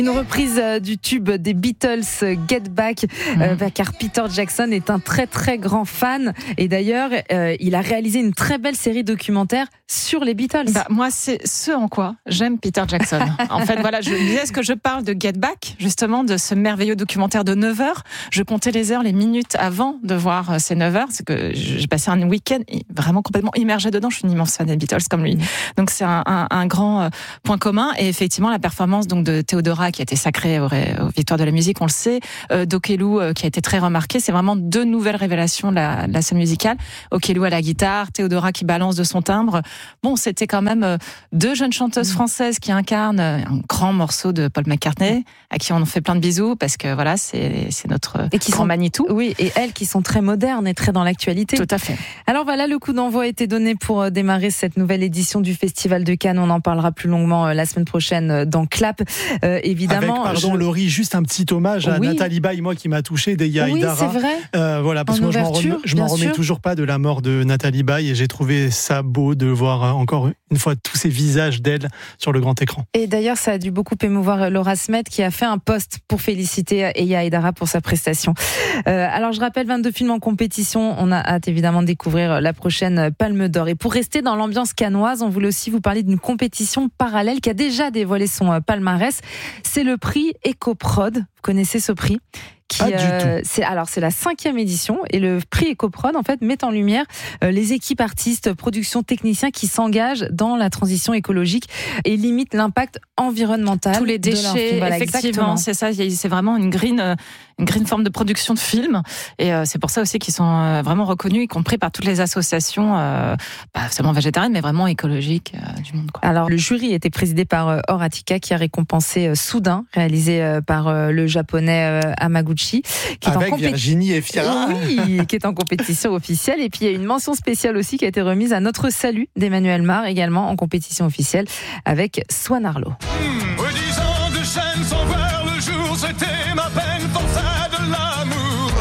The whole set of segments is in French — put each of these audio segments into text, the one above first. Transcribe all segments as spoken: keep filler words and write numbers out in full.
Une reprise du tube des Beatles, Get Back, mmh. euh, car Peter Jackson est un très très grand fan et d'ailleurs euh, il a réalisé une très belle série documentaire sur les Beatles. Bah, moi c'est ce en quoi j'aime Peter Jackson. En fait voilà, je disais ce que je parle de Get Back, justement de ce merveilleux documentaire de neuf heures. Je comptais les heures, les minutes avant de voir ces neuf heures, c'est que j'ai passé un week-end vraiment complètement immergé dedans. Je suis une immense fan des Beatles comme lui. Donc c'est un, un, un grand point commun et effectivement la performance donc de Theodora qui a été sacrée aux, aux victoires de la musique, on le sait, euh, d'Okelou euh, qui a été très remarqué, c'est vraiment deux nouvelles révélations de la, de la scène musicale. Okelou à la guitare, Theodora qui balance de son timbre. Bon, c'était quand même euh, deux jeunes chanteuses françaises qui incarnent un grand morceau de Paul McCartney, à qui on fait plein de bisous parce que voilà, c'est, c'est notre et qui grand sont, Manitou. Oui, et elles qui sont très modernes et très dans l'actualité. Tout à fait. Alors voilà, le coup d'envoi a été donné pour démarrer cette nouvelle édition du Festival de Cannes. On en parlera plus longuement la semaine prochaine dans Clap. Euh, évidemment. Avec, pardon, je... Laurie, juste un petit hommage à oui. Nathalie Baye, moi qui m'a touché, d'Eya Oui, Aïdara. c'est vrai. Euh, voilà, parce en que moi, ouverture, je m'en remets, je m'en remets sûr. toujours pas de la mort de Nathalie Baye et j'ai trouvé ça beau de voir encore une fois tous ces visages d'elle sur le grand écran. Et d'ailleurs, ça a dû beaucoup émouvoir Laura Smet qui a fait un post pour féliciter Eya Aïdara pour sa prestation. Euh, alors, je rappelle, vingt-deux films en compétition. On a hâte évidemment de découvrir la prochaine Palme d'Or. Et pour rester dans l'ambiance cannoise, on voulait aussi vous parler d'une compétition parallèle qui a déjà dévoilé son palmarès. C'est le prix EcoProd. Vous connaissez ce prix? Qui, Pas du euh, tout. C'est, alors, c'est la cinquième édition et le prix EcoProd, en fait, met en lumière euh, les équipes artistes, productions, techniciens qui s'engagent dans la transition écologique et limitent l'impact environnemental. Tous les de leur film. déchets, Voilà, effectivement, exactement. c'est ça. C'est vraiment une green, une green forme de production de films. Et euh, c'est pour ça aussi qu'ils sont euh, vraiment reconnus, y compris par toutes les associations, euh, pas seulement végétariennes, mais vraiment écologiques euh, du monde, quoi. Alors, le jury était présidé par euh, Horatika, qui a récompensé euh, Soudain, réalisé euh, par euh, le japonais euh, Hamaguchi. Qui est Avec en compé- Virginie Efira. Oui, qui est en compétition officielle. Et puis il y a une mention spéciale aussi qui a été remise à Notre Salut d'Emmanuel Mar, également en compétition officielle avec Swan Arlo. Mmh, dix ans de chaîne sans voir le jour, c'était ma peine, forçat de l'amour.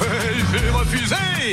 Et j'ai refusé,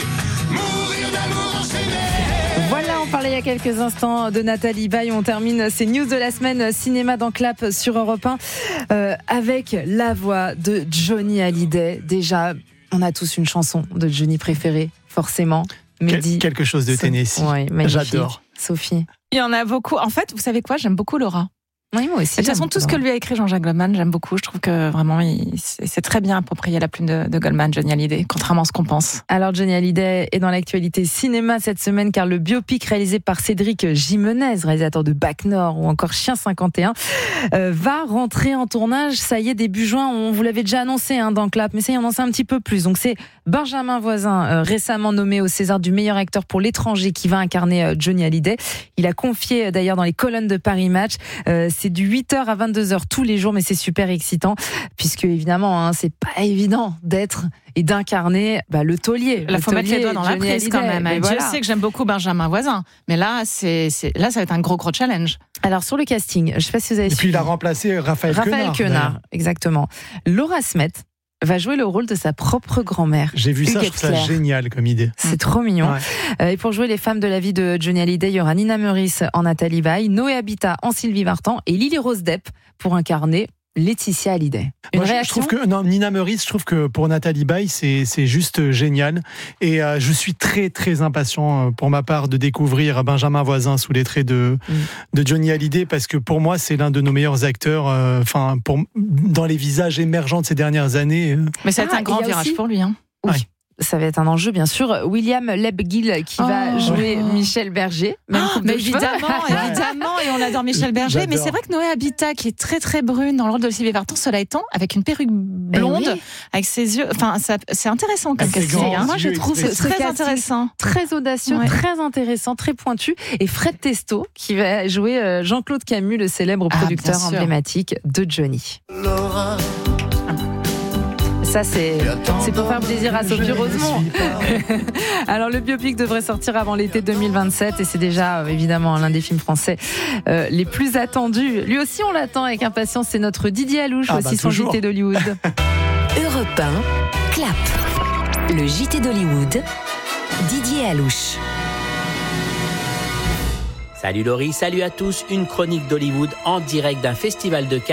mourir d'amour enchaîné. Voilà, on parlait il y a quelques instants de Nathalie Baye. On termine ces news de la semaine cinéma dans Clap sur Europe un euh, avec la voix de Johnny Hallyday. Déjà, on a tous une chanson de Johnny préférée, forcément. Mehdi, Quel, quelque chose de Tennessee. Ouais, J'adore. Sophie. Il y en a beaucoup. En fait, vous savez quoi? J'aime beaucoup Laura. Oui, moi aussi. De toute façon, tout ce que lui a écrit Jean-Jacques Goldman, j'aime beaucoup. Je trouve que vraiment, il, c'est, c'est très bien approprié la plume de, de Goldman, Johnny Hallyday, contrairement à ce qu'on pense. Alors, Johnny Hallyday est dans l'actualité cinéma cette semaine, car le biopic réalisé par Cédric Jimenez, réalisateur de Bac Nord ou encore Chien cinquante et un, euh, va rentrer en tournage. Ça y est, début juin. On vous l'avait déjà annoncé hein, dans Clap, mais ça y est, on en sait un petit peu plus. Donc, c'est Benjamin Voisin, euh, récemment nommé au César du meilleur acteur pour L'étranger, qui va incarner euh, Johnny Hallyday. Il a confié euh, d'ailleurs dans les colonnes de Paris Match. Euh, c'est du huit heures à vingt-deux heures tous les jours, mais c'est super excitant, puisque évidemment, hein, c'est pas évident d'être et d'incarner bah, le taulier. Là, le faut mettre les taulier, doigts dans la Johnny prise quand Hallyday. même. Mais Et voilà. Dieu sait que j'aime beaucoup Benjamin Voisin, mais là, c'est, c'est, là, ça va être un gros, gros challenge. Alors, sur le casting, je sais pas si vous avez Et puis suivi. il a remplacé Raphaël, Raphaël Quenard. Quenard, exactement. Laura Smet va jouer le rôle de sa propre grand-mère. J'ai vu ça, je Huguette trouve ça Claire. génial comme idée. C'est trop mignon. Ouais. Euh, et pour jouer les femmes de la vie de Johnny Hallyday, il y aura Nina Meurice en Nathalie Baye, Noé Habitat en Sylvie Vartan et Lily Rose Depp pour incarner Laetitia Hallyday. Une Moi, je, je réaction trouve que non, Nina Meurice, je trouve que pour Nathalie Baye, c'est c'est juste génial. Et euh, je suis très très impatient euh, pour ma part de découvrir Benjamin Voisin sous les traits de Mm. de Johnny Hallyday parce que pour moi c'est l'un de nos meilleurs acteurs. Enfin, pour dans les visages émergents de ces dernières années. euh. Mais ça va être Ah, un grand il y a virage aussi- pour lui. Hein. Oui. Ouais. Ça va être un enjeu, bien sûr. William Lebguil qui va Oh. jouer Michel Berger. Même coupe Mais de cheveux. évidemment, évidemment, et on adore Michel Berger. J'adore. Mais c'est vrai que Noé Habitat, qui est très très brune dans le rôle de Sylvie Vartan, cela étant, avec une perruque blonde, Eh oui. avec ses yeux. Enfin, ça, c'est intéressant comme Avec ses casting. grands Hein. Moi, je yeux trouve C'est ce très casting intéressant. très audacieux, Ouais. très intéressant, très pointu. Et Fred Testo qui va jouer euh, Jean-Claude Camus, le célèbre Ah, producteur bien sûr. emblématique de Johnny. Laura, Ça, c'est, c'est pour faire plaisir à Sophie Je ne Rosemont. suis pas- Alors, le biopic devrait sortir avant l'été deux mille vingt-sept et c'est déjà, euh, évidemment, l'un des films français euh, les plus attendus. Lui aussi, on l'attend avec impatience. C'est notre Didier Alouche, Ah, voici bah, son toujours. J T d'Hollywood. Europe un, Clap. Le J T d'Hollywood, Didier Alouche. Salut Laurie, salut à tous, une chronique d'Hollywood en direct d'un festival de Cannes.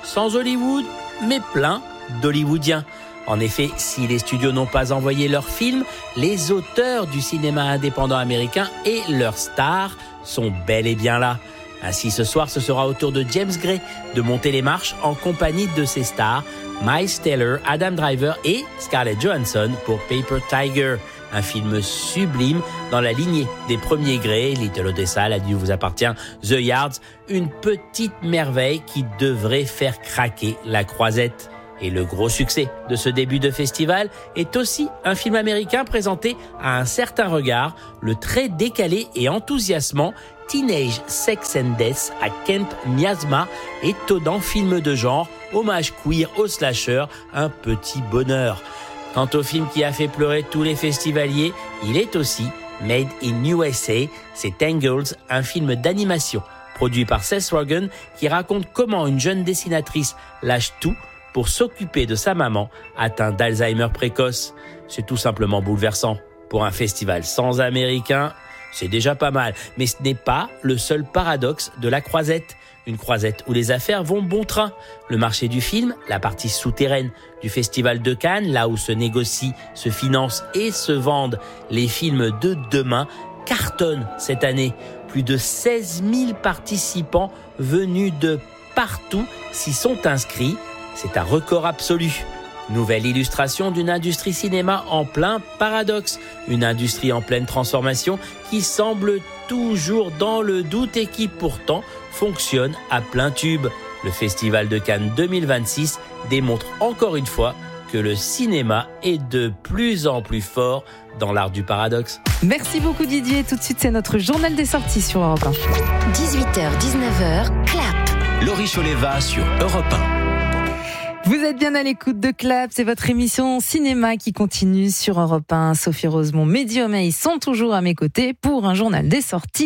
sans Hollywood, mais plein d'Hollywoodiens. En effet, si les studios n'ont pas envoyé leurs films, les auteurs du cinéma indépendant américain et leurs stars sont bel et bien là. Ainsi, ce soir, ce sera au tour de James Gray de monter les marches en compagnie de ses stars, Miles Teller, Adam Driver et Scarlett Johansson pour Paper Tiger, un film sublime dans la lignée des premiers Gray, Little Odessa, La Dieu vous appartient, The Yards, une petite merveille qui devrait faire craquer la croisette. Et le gros succès de ce début de festival est aussi un film américain présenté à un certain regard, le très décalé et enthousiasmant Teenage Sex and Death à Camp Miasma, étonnant film de genre, hommage queer au slasher, un petit bonheur. Quant au film qui a fait pleurer tous les festivaliers, il est aussi Made in U S A, c'est Tangled, un film d'animation produit par Seth Rogen qui raconte comment une jeune dessinatrice lâche tout pour s'occuper de sa maman atteinte d'Alzheimer précoce. C'est tout simplement bouleversant. Pour un festival sans Américains, c'est déjà pas mal. Mais ce n'est pas le seul paradoxe de la Croisette. Une Croisette où les affaires vont bon train. Le marché du film, la partie souterraine du Festival de Cannes, là où se négocient, se financent et se vendent les films de demain, cartonne cette année. Plus de seize mille participants venus de partout s'y sont inscrits. C'est un record absolu. Nouvelle illustration d'une industrie cinéma en plein paradoxe. Une industrie en pleine transformation qui semble toujours dans le doute et qui pourtant fonctionne à plein tube. Le Festival de Cannes deux mille vingt-six démontre encore une fois que le cinéma est de plus en plus fort dans l'art du paradoxe. Merci beaucoup Didier. Tout de suite, c'est notre journal des sorties sur Europe un. dix-huit heures dix-neuf heures, Clap. Laurie Choleva sur Europe un. Vous êtes bien à l'écoute de Clap, c'est votre émission cinéma qui continue sur Europe un. Sophie Rosemont, Mehdi Omeï sont toujours à mes côtés pour un journal des sorties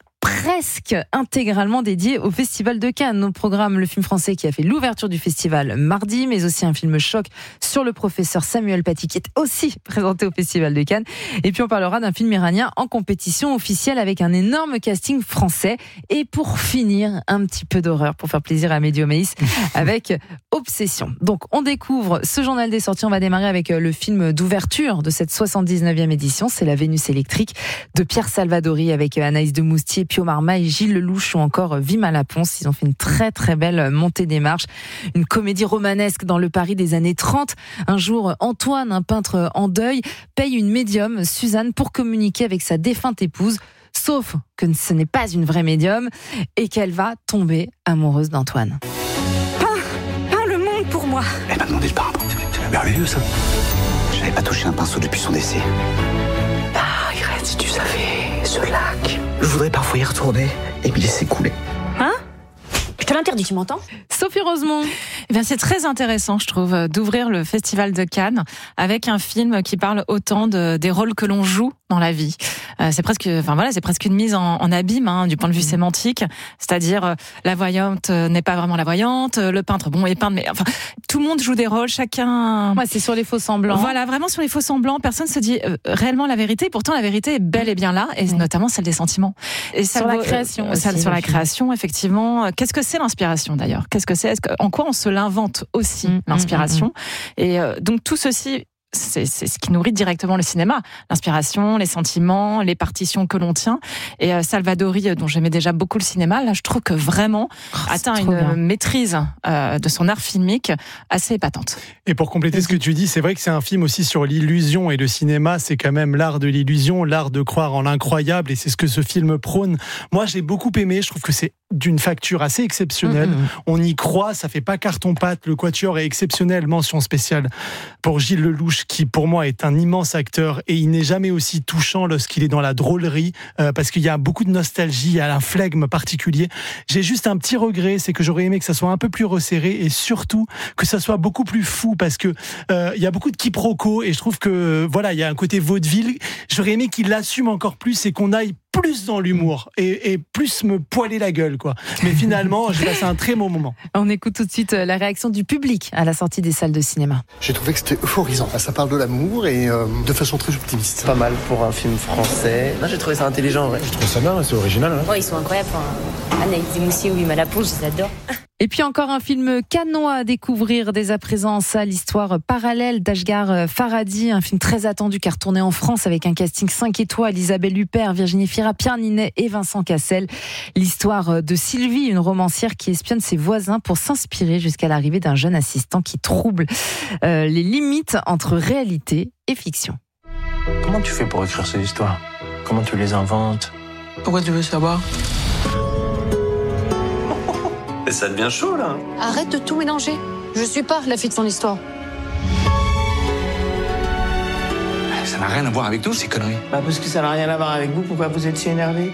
presque intégralement dédié au Festival de Cannes. Au programme, le film français qui a fait l'ouverture du festival mardi, mais aussi un film choc sur le professeur Samuel Paty qui est aussi présenté au Festival de Cannes. Et puis on parlera d'un film iranien en compétition officielle avec un énorme casting français. Et pour finir, un petit peu d'horreur pour faire plaisir à Mehdi Omeïs avec Obsession. Donc on découvre ce journal des sorties. On va démarrer avec le film d'ouverture de cette soixante-dix-neuvième édition. C'est La Vénus électrique de Pierre Salvadori avec Anaïs de Moustier, Pio Marmaille, Gilles Lelouch ou encore Vima Laponce. Ils ont fait une très très belle montée des marches. Une comédie romanesque dans le Paris des années trente. Un jour, Antoine, un peintre en deuil, paye une médium, Suzanne, pour communiquer avec sa défunte épouse. Sauf que ce n'est pas une vraie médium et qu'elle va tomber amoureuse d'Antoine. Peins, peins le monde pour moi. Elle m'a demandé le parapente. C'est merveilleux ça. Je n'avais pas touché un pinceau depuis son décès. Ah, Irène, si tu savais, ce lac. Je voudrais parfois y retourner et m'y laisser couler. Hein ? Je te l'interdis, tu m'entends ? Sophie Rosemont. Eh bien, c'est très intéressant, je trouve, d'ouvrir le Festival de Cannes avec un film qui parle autant de, des rôles que l'on joue dans la vie. Euh, c'est presque, enfin voilà, c'est presque une mise en, en abîme hein, du point de vue sémantique. C'est-à-dire, euh, la voyante euh, n'est pas vraiment la voyante, euh, le peintre, bon, est peintre, mais enfin, tout le monde joue des rôles, chacun. Ouais, c'est sur les faux semblants. Voilà, vraiment sur les faux semblants. Personne se dit euh, réellement la vérité. Pourtant, la vérité est bel et bien là, et oui. Notamment celle des sentiments. Et sur la création. Euh, aussi, sur la création, effectivement. Qu'est-ce que c'est l'inspiration d'ailleurs ? Qu'est-ce que c'est ? Est-ce que, en quoi on se l'invente aussi mmh, l'inspiration ? mmh, mmh. Et euh, donc tout ceci. C'est, c'est ce qui nourrit directement le cinéma. L'inspiration, les sentiments, les partitions que l'on tient. Et euh, Salvadori, dont j'aimais déjà beaucoup le cinéma, là, je trouve que vraiment oh, atteint une bien. maîtrise euh, de son art filmique assez épatante. Et pour compléter ce que tu dis, c'est vrai que c'est un film aussi sur l'illusion. Et le cinéma, c'est quand même l'art de l'illusion, l'art de croire en l'incroyable. Et c'est ce que ce film prône. Moi, j'ai beaucoup aimé. Je trouve que c'est d'une facture assez exceptionnelle. Mmh. On y croit, ça fait pas carton-pâte. Le quatuor est exceptionnel. Mention spéciale pour Gilles Lelouch, qui pour moi est un immense acteur, et il n'est jamais aussi touchant lorsqu'il est dans la drôlerie, euh, parce qu'il y a beaucoup de nostalgie, il y a un flegme particulier. J'ai juste un petit regret, c'est que j'aurais aimé que ça soit un peu plus resserré, et surtout que ça soit beaucoup plus fou, parce que euh, il y a beaucoup de quiproquos, et je trouve que voilà, il y a un côté vaudeville. J'aurais aimé qu'il l'assume encore plus et qu'on aille plus dans l'humour et, et plus me poiler la gueule, quoi. Mais finalement, j'ai passé un très bon moment. On écoute tout de suite la réaction du public à la sortie des salles de cinéma. J'ai trouvé que c'était euphorisant. Ça parle de l'amour et euh, de façon très optimiste. Pas mal pour un film français. Non, j'ai trouvé ça intelligent, ouais. J'ai trouvé ça bien, c'est original. Hein. Ouais, ils sont incroyables. Enfin, Anaïs de Moustier ou Vima Laponce, je les adore. Et puis encore un film cannois à découvrir dès à présent, ça, l'histoire parallèle d'Ashghar Farhadi, un film très attendu car tourné en France avec un casting cinq étoiles, Isabelle Huppert, Virginie Fira, Pierre Ninet et Vincent Cassel. L'histoire de Sylvie, une romancière qui espionne ses voisins pour s'inspirer jusqu'à l'arrivée d'un jeune assistant qui trouble euh, les limites entre réalité et fiction. Comment tu fais pour écrire ces histoires? Comment tu les inventes? Pourquoi tu veux savoir? Et ça devient chaud, là. Arrête de tout mélanger. Je suis pas la fille de son histoire. Ça n'a rien à voir avec nous, ces conneries. Bah parce que ça n'a rien à voir avec vous, pourquoi vous êtes si énervé?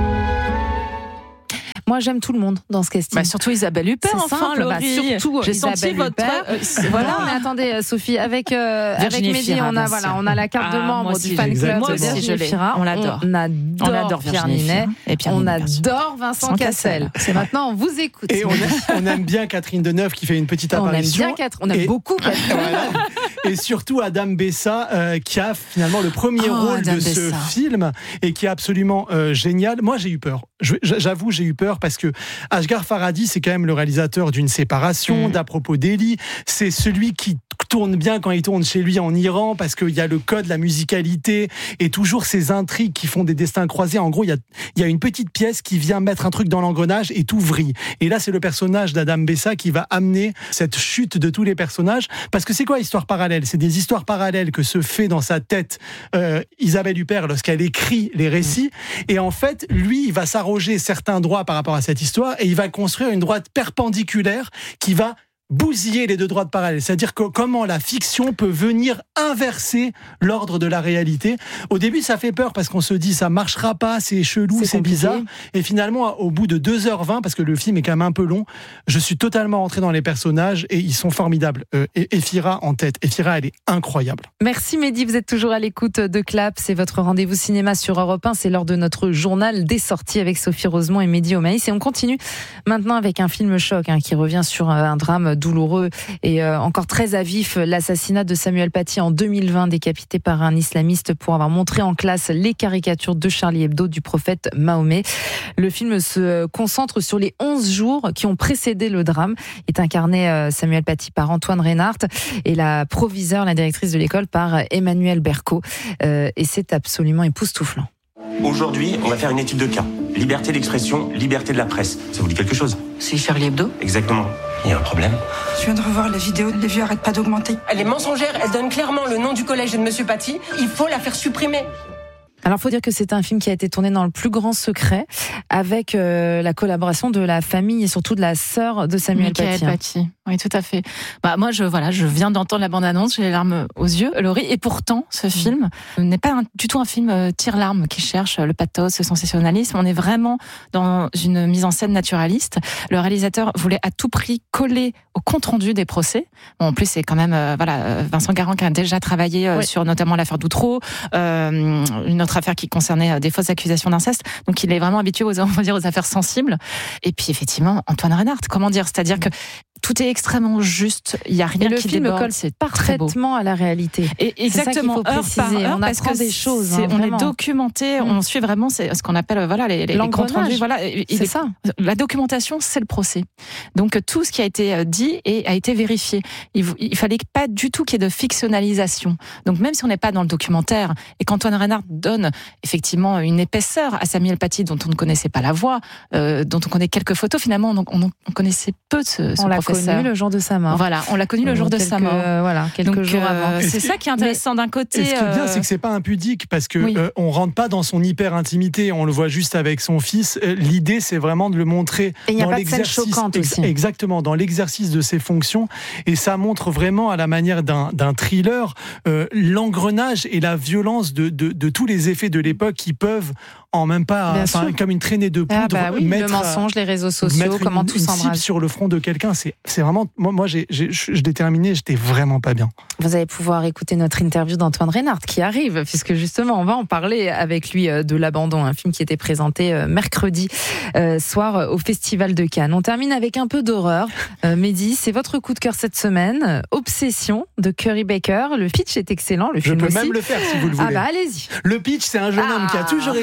Moi, j'aime tout le monde dans ce casting. Bah, surtout Isabelle Huppert, c'est enfin, simple, Laurie. bah, surtout J'ai Isabelle senti votre... Euh, voilà. Non, mais attendez, Sophie, avec, euh, avec Mehdi, on a, voilà, on a la carte ah, de membre du fan club de Virginie Fira. On l'adore. On adore, on adore Pierre Ninet. Et Pierre on Ninet, adore Vincent Cassel. C'est maintenant, on vous écoute. Et on aime, on aime bien Catherine Deneuve qui fait une petite apparition. On aime bien Catherine. On aime et, beaucoup Catherine. Voilà. Et surtout Adam Bessa, euh, qui a finalement le premier oh, rôle Adam de ce Bessa. film et qui est absolument euh, génial. Moi, j'ai eu peur. Je, j'avoue, j'ai eu peur parce que Ashghar Farhadi, c'est quand même le réalisateur d'Une séparation, mmh. d'À propos d'Eli. C'est celui qui tourne bien quand il tourne chez lui en Iran parce qu'il y a le code, la musicalité et toujours ces intrigues qui font des destins croisés. En gros, il y a, il y a une petite pièce qui vient mettre un truc dans l'engrenage et tout vrille. Et là, c'est le personnage d'Adam Bessa qui va amener cette chute de tous les personnages. Parce que c'est quoi Histoire parallèle? C'est des histoires parallèles que se fait dans sa tête euh, Isabelle Huppert lorsqu'elle écrit les récits. Et en fait, lui, il va s'arroger certains droits par rapport à cette histoire et il va construire une droite perpendiculaire qui va bousiller les deux droites parallèles. C'est-à-dire que comment la fiction peut venir inverser l'ordre de la réalité. Au début, ça fait peur parce qu'on se dit ça marchera pas, c'est chelou, c'est, c'est bizarre. Et finalement, au bout de deux heures vingt, parce que le film est quand même un peu long, je suis totalement rentré dans les personnages et ils sont formidables. Euh, et Efira en tête. Efira, elle est incroyable. Merci Mehdi, vous êtes toujours à l'écoute de Clap. C'est votre rendez-vous cinéma sur Europe un. C'est l'heure de notre journal des sorties avec Sophie Rosemont et Mehdi Omaïs. Et on continue maintenant avec un film choc hein, qui revient sur un drame douloureux et euh, encore très à vif, l'assassinat de Samuel Paty en deux mille vingt, décapité par un islamiste pour avoir montré en classe les caricatures de Charlie Hebdo du prophète Mahomet. Le film se concentre sur les onze jours qui ont précédé le drame. Il est incarné euh, Samuel Paty par Antoine Reinhardt et la proviseure, la directrice de l'école par Emmanuel Berco. Euh, et c'est absolument époustouflant. Aujourd'hui, on va faire une étude de cas. Liberté d'expression, liberté de la presse. Ça vous dit quelque chose? C'est Charlie Hebdo? Exactement. Il y a un problème? Je viens de revoir la vidéo, les vues arrêtent pas d'augmenter. Elle est mensongère, elle donne clairement le nom du collège et de Monsieur Paty. Il faut la faire supprimer. Alors, faut dire que c'est un film qui a été tourné dans le plus grand secret, avec euh, la collaboration de la famille et surtout de la sœur de Samuel Paty. Paty. Oui, tout à fait. Bah, moi, je, voilà, je viens d'entendre la bande-annonce, j'ai les larmes aux yeux, Laurie. Et pourtant, ce film mmh. n'est pas un, du tout un film euh, tire-larme qui cherche le pathos, le sensationnalisme. On est vraiment dans une mise en scène naturaliste. Le réalisateur voulait à tout prix coller au compte-rendu des procès. Bon, en plus, c'est quand même euh, voilà, Vincent Garand qui a déjà travaillé euh, oui. sur notamment l'affaire d'Outreau, euh, une autre affaire qui concernait des fausses accusations d'inceste. Donc, il est vraiment habitué aux, on va dire, aux affaires sensibles. Et puis, effectivement, Antoine Reinhardt, comment dire? C'est-à-dire que tout est extrêmement juste, il n'y a rien et qui le déborde. film colle c'est parfaitement à la réalité. Et exactement, c'est ça qu'il faut préciser. Heure par heure, on parce apprend que des choses. C'est, hein, on vraiment. est documenté, mmh. on suit vraiment c'est ce qu'on appelle voilà les, les, les comptes rendus. Voilà, c'est il est, ça. La documentation, c'est le procès. Donc tout ce qui a été dit et a été vérifié. Il, il fallait pas du tout qu'il y ait de fictionnalisation. Donc même si on n'est pas dans le documentaire et qu'Antoine Reinhardt donne effectivement une épaisseur à Samuel Paty dont on ne connaissait pas la voix, euh, dont on connaît quelques photos finalement, donc on, on connaissait peu de ce, ce on professeur. On l'a connu le jour de sa mort. Voilà, on l'a connu le jour de quelques, sa mort. Euh, voilà, quelques Donc, jours euh, avant. C'est ça qui est intéressant mais, d'un côté. Et ce qui est bien, euh... c'est que c'est pas impudique parce que oui. euh, on rentre pas dans son hyper intimité, on le voit juste avec son fils. Euh, l'idée, c'est vraiment de le montrer et dans y a l'exercice, pas de scène choquante ex- aussi. exactement, dans l'exercice de ses fonctions. Et ça montre vraiment à la manière d'un, d'un thriller euh, l'engrenage et la violence de, de, de tous les effets de l'époque qui peuvent en même pas, enfin, comme une traînée de poudre, ah bah oui, mettre le mensonge, les réseaux sociaux, comment une, tout une s'embrase. cible sur le front de quelqu'un, c'est, c'est vraiment. Moi, moi j'ai, j'ai, je l'ai terminé, j'étais vraiment pas bien. Vous allez pouvoir écouter notre interview d'Antoine Reinhardt qui arrive, puisque justement, on va en parler avec lui de L'Abandon, un film qui était présenté mercredi euh, soir au Festival de Cannes. On termine avec un peu d'horreur. Euh, Mehdi, c'est votre coup de cœur cette semaine. Obsession de Curry Baker. Le pitch est excellent, le Je film peux aussi. même le faire si vous le voulez. Ah bah allez-y. Le pitch, c'est un jeune ah. homme qui a toujours été super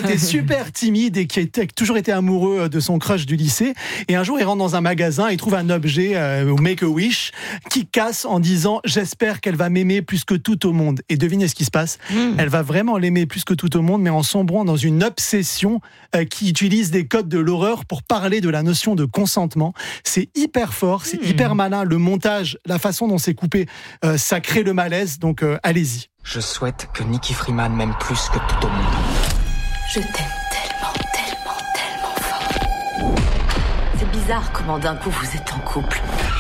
super timide et qui a toujours été amoureux de son crush du lycée. Et un jour, il rentre dans un magasin, il trouve un objet euh, au Make-A-Wish qui casse en disant « J'espère qu'elle va m'aimer plus que tout au monde ». Et devinez ce qui se passe. Mmh. Elle va vraiment l'aimer plus que tout au monde, mais en sombrant dans une obsession euh, qui utilise des codes de l'horreur pour parler de la notion de consentement. C'est hyper fort, c'est mmh. hyper malin. Le montage, la façon dont c'est coupé, euh, ça crée le malaise. Donc euh, allez-y. Je souhaite que Nicky Freeman m'aime plus que tout au monde. Je t'aime tellement, tellement, tellement fort. C'est bizarre comment d'un coup vous êtes en couple.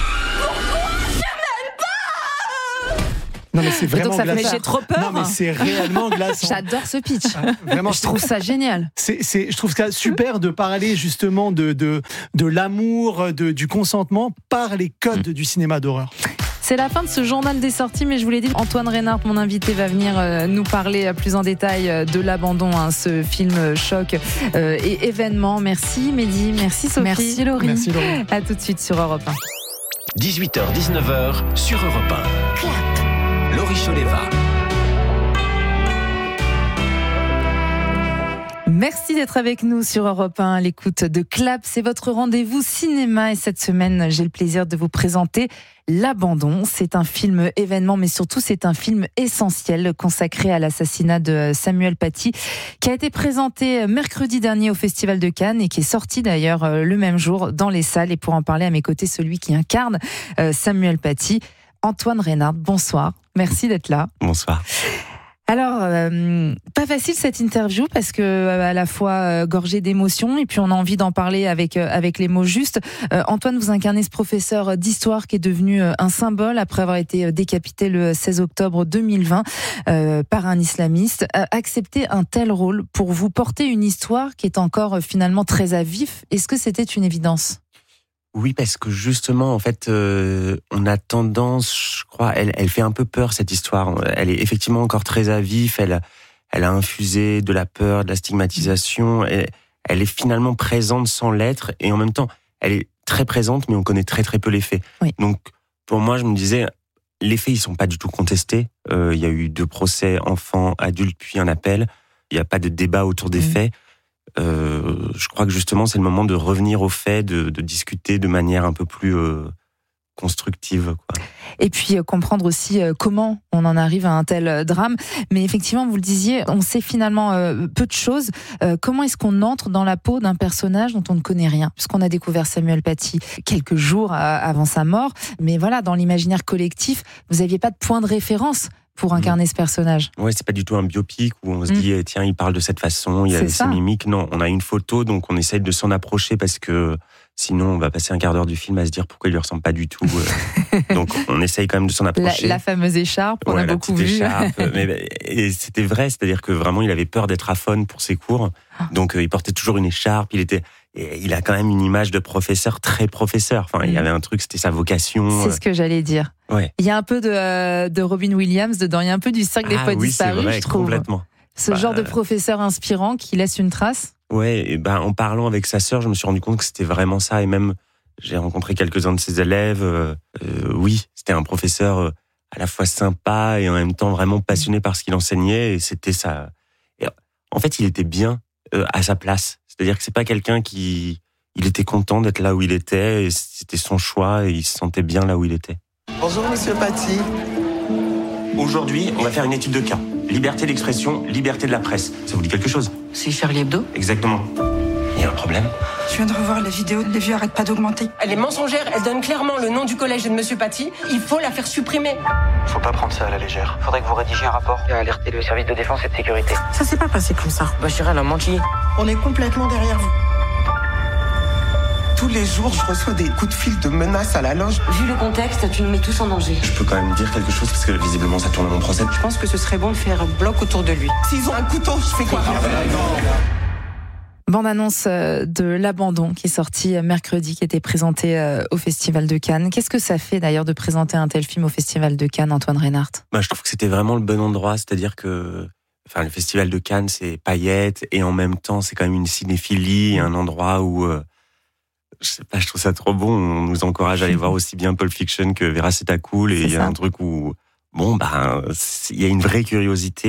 Non mais c'est vraiment donc ça glaçant. fait trop peur. Non mais c'est réellement glaçant. J'adore ce pitch. Vraiment, je trouve ça génial. C'est, c'est, je trouve ça super de parler justement de de de l'amour, de du consentement par les codes mmh. du cinéma d'horreur. C'est la fin de ce journal des sorties, mais je vous l'ai dit, Antoine Reynard, mon invité, va venir euh, nous parler plus en détail euh, de l'abandon, hein, ce film choc euh, et événement. Merci Mehdi, merci Sophie. Merci Laurie. Merci Laurie. À tout de suite sur Europe un. dix-huit heures dix-neuf heures sur Europe un. Clap. Laurie Choleva. Merci d'être avec nous sur Europe un, l'écoute de Clap. C'est votre rendez-vous cinéma et cette semaine, j'ai le plaisir de vous présenter L'Abandon. C'est un film événement, mais surtout c'est un film essentiel consacré à l'assassinat de Samuel Paty, qui a été présenté mercredi dernier au Festival de Cannes et qui est sorti d'ailleurs le même jour dans les salles. Et pour en parler à mes côtés, celui qui incarne Samuel Paty, Antoine Reynard. Bonsoir, merci d'être là. Bonsoir. Alors, euh, pas facile cette interview parce que euh, à la fois euh, gorgée d'émotions et puis on a envie d'en parler avec euh, avec les mots justes. Euh, Antoine, vous incarnez ce professeur d'histoire qui est devenu euh, un symbole après avoir été décapité le seize octobre deux mille vingt euh, par un islamiste. Euh, accepter un tel rôle pour vous porter une histoire qui est encore euh, finalement très à vif, est-ce que c'était une évidence ? Oui, parce que justement, en fait, euh, on a tendance, je crois, elle, elle fait un peu peur cette histoire. Elle est effectivement encore très à vif. Elle, elle a infusé de la peur, de la stigmatisation. Elle, elle est finalement présente sans l'être, et en même temps, elle est très présente, mais on connaît très très peu les faits. Oui. Donc, pour moi, je me disais, les faits, ils sont pas du tout contestés. Euh, il y a eu deux procès, enfants, adultes, puis un appel. Il n'y a pas de débat autour des mmh. faits. Euh, je crois que justement c'est le moment de revenir aux faits, de, de discuter de manière un peu plus euh, constructive, quoi. Et puis euh, comprendre aussi euh, comment on en arrive à un tel euh, drame. Mais effectivement, vous le disiez, on sait finalement euh, peu de choses. Euh, comment est-ce qu'on entre dans la peau d'un personnage dont on ne connaît rien ? Puisqu'on a découvert Samuel Paty quelques jours euh, avant sa mort. Mais voilà, dans l'imaginaire collectif, vous n'aviez pas de point de référence pour incarner ce personnage. Ouais, c'est pas du tout un biopic où on se mmh. dit tiens, il parle de cette façon, il a ses mimiques. Non, on a une photo, donc on essaye de s'en approcher parce que sinon on va passer un quart d'heure du film à se dire pourquoi il lui ressemble pas du tout. Donc on essaye quand même de s'en approcher. La, la fameuse écharpe, on ouais, a beaucoup vu. Écharpe, mais, et c'était vrai, c'est-à-dire que vraiment il avait peur d'être aphone pour ses cours, donc euh, il portait toujours une écharpe. Il était, et il a quand même une image de professeur très professeur. Enfin, mmh. il y avait un truc, c'était sa vocation. C'est ce que j'allais dire. Ouais. Il y a un peu de, euh, de Robin Williams dedans, il y a un peu du Cirque des ah, Poètes oui, disparus, vrai, je trouve. Complètement. Ce bah, genre de professeur inspirant qui laisse une trace. Ouais, et ben en parlant avec sa sœur, je me suis rendu compte que c'était vraiment ça. Et même, j'ai rencontré quelques-uns de ses élèves. Euh, euh, oui, c'était un professeur euh, à la fois sympa et en même temps vraiment passionné par ce qu'il enseignait. Et c'était ça. Et, en fait, il était bien euh, à sa place. C'est-à-dire que c'est pas quelqu'un qui, il était content d'être là où il était. Et c'était son choix et il se sentait bien là où il était. Bonjour Monsieur Paty. Aujourd'hui, on va faire une étude de cas. Liberté d'expression, liberté de la presse. Ça vous dit quelque chose ? C'est Charlie Hebdo ? Exactement. Il y a un problème ? Je viens de revoir la vidéo, les vues arrêtent pas d'augmenter. Elle est mensongère, elle donne clairement le nom du collège et de Monsieur Paty. Il faut la faire supprimer. Faut pas prendre ça à la légère. Faudrait que vous rédigiez un rapport et alerter le service de défense et de sécurité. Ça s'est pas passé comme ça. Bachira, elle a menti. On est complètement derrière vous. Tous les jours, je reçois des coups de fil de menaces à la loge. Vu le contexte, tu nous mets tous en danger. Je peux quand même dire quelque chose parce que visiblement ça tourne à mon procès. Je pense que ce serait bon de faire un bloc autour de lui. S'ils ont un couteau, je fais quoi ? Bande-annonce de L'Abandon qui est sortie mercredi, qui était présentée au Festival de Cannes. Qu'est-ce que ça fait d'ailleurs de présenter un tel film au Festival de Cannes, Antoine Reynard ? Bah, je trouve que c'était vraiment le bon endroit, c'est-à-dire que enfin, le Festival de Cannes, c'est paillettes et en même temps, c'est quand même une cinéphilie, un endroit où... Euh, je sais pas, je trouve ça trop bon. On nous encourage à aller voir aussi bien Pulp Fiction que Vera, c'est ta cool. Et il y a un truc où, bon, bah, il y a une vraie curiosité.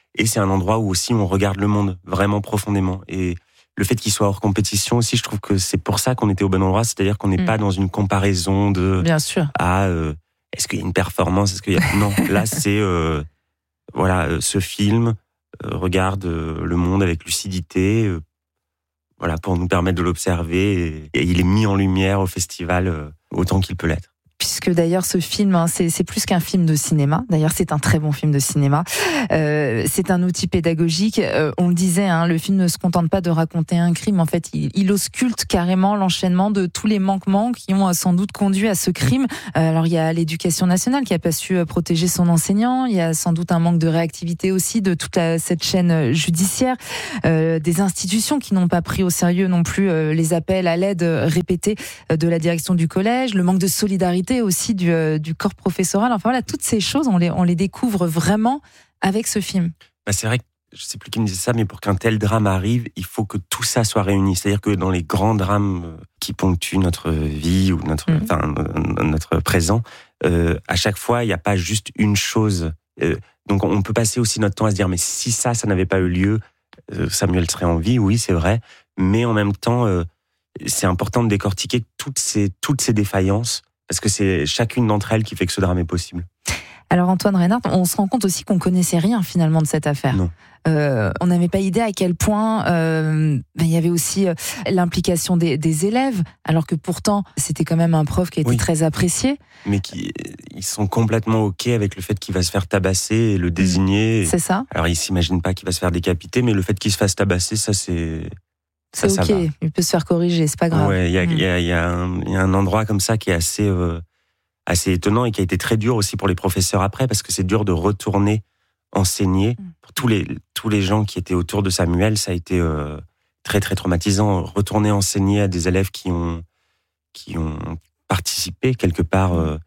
Et c'est un endroit où aussi on regarde le monde vraiment profondément. Et le fait qu'il soit hors compétition aussi, je trouve que c'est pour ça qu'on était au bon endroit, c'est-à-dire qu'on n'est mmh. pas dans une comparaison de Bien sûr. à euh, est-ce qu'il y a une performance, est-ce qu'il y a non, là c'est euh, voilà euh, ce film euh, regarde euh, le monde avec lucidité, euh, voilà pour nous permettre de l'observer et, et il est mis en lumière au festival euh, autant qu'il peut l'être. Puisque d'ailleurs ce film, hein, c'est, c'est plus qu'un film de cinéma. D'ailleurs, c'est un très bon film de cinéma. Euh, c'est un outil pédagogique. Euh, on le disait, hein, le film ne se contente pas de raconter un crime. En fait, il, il ausculte carrément l'enchaînement de tous les manquements qui ont sans doute conduit à ce crime. Euh, alors, il y a l'éducation nationale qui a pas su protéger son enseignant. Il y a sans doute un manque de réactivité aussi de toute la, cette chaîne judiciaire. Euh, des institutions qui n'ont pas pris au sérieux non plus euh, les appels à l'aide répétés de la direction du collège. Le manque de solidarité aussi du, euh, du corps professoral. Enfin voilà, toutes ces choses, on les, on les découvre vraiment avec ce film. Bah, c'est vrai que je sais plus qui me disait ça, mais pour qu'un tel drame arrive, il faut que tout ça soit réuni. C'est-à-dire que dans les grands drames qui ponctuent notre vie ou notre, mmh. enfin, notre présent, euh, à chaque fois, il n'y a pas juste une chose. Euh, donc on peut passer aussi notre temps à se dire, mais si ça, ça n'avait pas eu lieu, euh, Samuel serait en vie, oui, c'est vrai. Mais en même temps, euh, c'est important de décortiquer toutes ces, toutes ces défaillances parce que c'est chacune d'entre elles qui fait que ce drame est possible. Alors Antoine Reynard, on se rend compte aussi qu'on connaissait rien finalement de cette affaire. Non. Euh, on n'avait pas idée à quel point euh, ben, il y avait aussi euh, l'implication des, des élèves, alors que pourtant c'était quand même un prof qui a été oui. très apprécié. Mais qui ils sont complètement ok avec le fait qu'il va se faire tabasser et le désigner. C'est ça. Alors ils s'imaginent pas qu'il va se faire décapiter, mais le fait qu'il se fasse tabasser, ça c'est. C'est ça, ok, ça va. Il peut se faire corriger, c'est pas grave. Ouais, il y a, mmh. y a, y a un, y a un endroit comme ça qui est assez, euh, assez étonnant et qui a été très dur aussi pour les professeurs après, parce que c'est dur de retourner enseigner. Mmh. Pour tous les, tous les gens qui étaient autour de Samuel, ça a été euh, très très traumatisant. Retourner enseigner à des élèves qui ont, qui ont participé quelque part euh,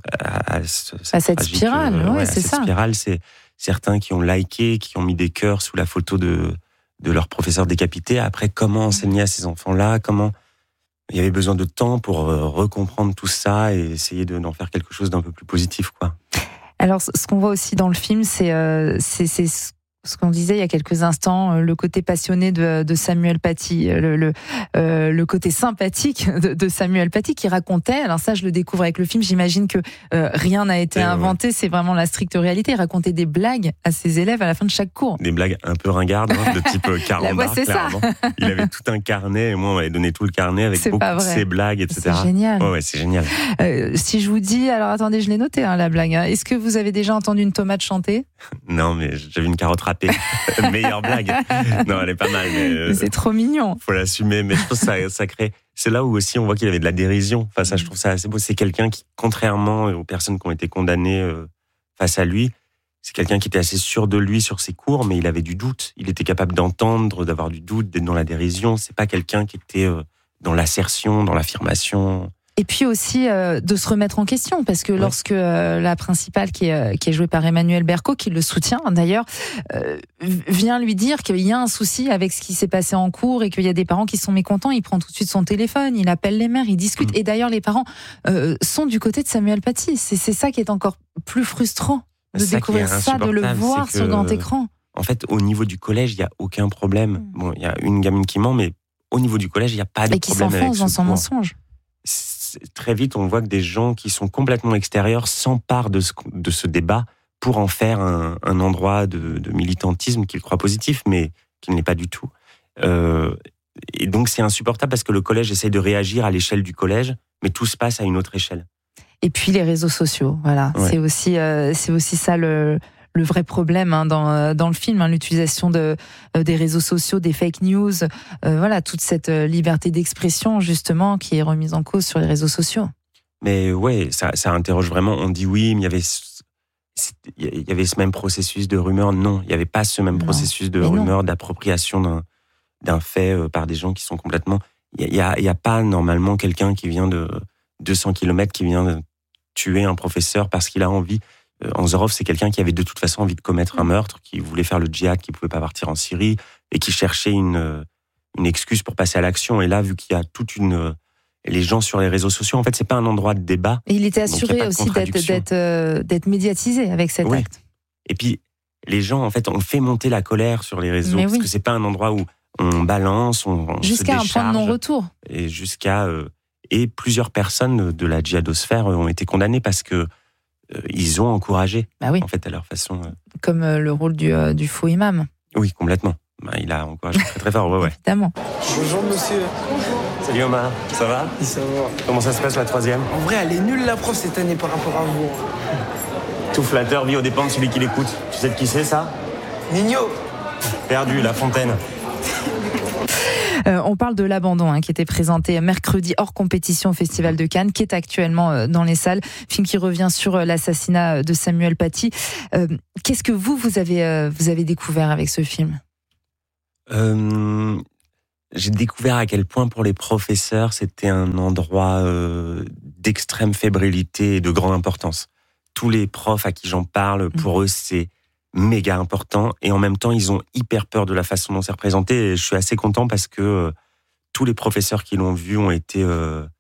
à, à, ce, à cette tragique, spirale, euh, ouais, ouais, c'est cette ça. Spirale, c'est certains qui ont liké, qui ont mis des cœurs sous la photo de de leur professeur décapité. Après, comment enseigner à ces enfants-là? Comment il y avait besoin de temps pour recomprendre tout ça et essayer de, d'en faire quelque chose d'un peu plus positif, quoi. Alors, ce qu'on voit aussi dans le film, c'est, euh, c'est, c'est ce qu'on disait il y a quelques instants, le côté passionné de, de Samuel Paty, le, le, euh, le côté sympathique de, de Samuel Paty qui racontait, alors ça je le découvre avec le film, j'imagine que euh, rien n'a été euh, inventé, ouais. c'est vraiment la stricte réalité, il racontait des blagues à ses élèves à la fin de chaque cours. Des blagues un peu ringardes, hein, de type Carambar, c'est clairement. Ça. Il avait tout un carnet, et moi on m'avait donné tout le carnet avec c'est beaucoup de ses blagues, et cetera. C'est génial. Ouais, ouais, c'est génial. Euh, si je vous dis, alors attendez, je l'ai noté hein, la blague, hein. Est-ce que vous avez déjà entendu une tomate chanter? Non, mais j'avais une carotte râpée. Meilleure blague. Non, elle est pas mal. Mais, euh, mais c'est trop mignon. Faut l'assumer. Mais je pense que ça, ça crée. C'est là où aussi on voit qu'il avait de la dérision. Enfin, ça, je trouve ça assez beau. C'est quelqu'un qui, contrairement aux personnes qui ont été condamnées euh, face à lui, c'est quelqu'un qui était assez sûr de lui sur ses cours, mais il avait du doute. Il était capable d'entendre, d'avoir du doute, d'être dans la dérision. C'est pas quelqu'un qui était euh, dans l'assertion, dans l'affirmation. Et puis aussi euh, de se remettre en question, parce que ouais. lorsque euh, la principale, qui est, qui est jouée par Emmanuelle Berco, qui le soutient d'ailleurs, euh, vient lui dire qu'il y a un souci avec ce qui s'est passé en cours et qu'il y a des parents qui sont mécontents, il prend tout de suite son téléphone, il appelle les mères, il discute. Mmh. Et d'ailleurs, les parents euh, sont du côté de Samuel Paty. C'est, c'est ça qui est encore plus frustrant, de ça découvrir ça, de le voir que, sur grand écran. En fait, au niveau du collège, il n'y a aucun problème. Mmh. Bon, il y a une gamine qui ment, mais au niveau du collège, il n'y a pas de et problème avec qui s'enfonce dans son mensonge. Très vite, on voit que des gens qui sont complètement extérieurs s'emparent de ce, de ce débat pour en faire un, un endroit de, de militantisme qu'ils croient positif, mais qui ne l'est pas du tout. Euh, et donc, c'est insupportable parce que le collège essaie de réagir à l'échelle du collège, mais tout se passe à une autre échelle. Et puis, les réseaux sociaux, voilà. Ouais. C'est aussi, euh, c'est aussi ça le... le vrai problème hein, dans dans le film, hein, l'utilisation de euh, des réseaux sociaux, des fake news, euh, voilà, toute cette euh, liberté d'expression justement qui est remise en cause sur les réseaux sociaux. Mais ouais, ça ça interroge vraiment. On dit oui, mais il y avait il y avait ce même processus de rumeur. Non, il n'y avait pas ce même non. processus de mais rumeur, non. d'appropriation d'un d'un fait euh, par des gens qui sont complètement. Il y a il y a pas normalement quelqu'un qui vient de deux cents kilomètres qui vient de tuer un professeur parce qu'il a envie. Anzorov, c'est quelqu'un qui avait de toute façon envie de commettre un meurtre, qui voulait faire le djihad, qui pouvait pas partir en Syrie, et qui cherchait une, une excuse pour passer à l'action. Et là, vu qu'il y a toute une... Les gens sur les réseaux sociaux, en fait, c'est pas un endroit de débat. Et il était assuré aussi d'être, d'être, euh, d'être médiatisé avec cet oui. acte. Et puis, les gens, en fait, ont fait monter la colère sur les réseaux, Mais parce oui. que c'est pas un endroit où on balance, on, on Jusqu'à se un point de décharge, non-retour. et jusqu'à euh, et plusieurs personnes de la djihadosphère ont été condamnées parce que euh, ils ont encouragé, bah oui. en fait, à leur façon. Euh... Comme euh, le rôle du, euh, du faux imam. Oui, complètement. Bah, il a encouragé très très fort, ouais, ouais. Évidemment. Bonjour monsieur. Salut Omar, ça va? Ça va. Comment ça se passe la troisième? En vrai, elle est nulle la prof cette année par rapport à vous. Tout flatteur vit aux dépens de celui qui l'écoute. Tu sais de qui c'est ça? Nino. Perdu, La Fontaine. Euh, on parle de l'abandon hein, qui était présenté mercredi hors compétition au Festival de Cannes, qui est actuellement euh, dans les salles. Film qui revient sur euh, l'assassinat de Samuel Paty. Euh, qu'est-ce que vous, vous avez, euh, vous avez découvert avec ce film? euh, J'ai découvert à quel point pour les professeurs, c'était un endroit euh, d'extrême fébrilité et de grande importance. Tous les profs à qui j'en parle, pour eux, c'est méga important, et en même temps ils ont hyper peur de la façon dont c'est représenté, et je suis assez content parce que euh, tous les professeurs qui l'ont vu ont été euh,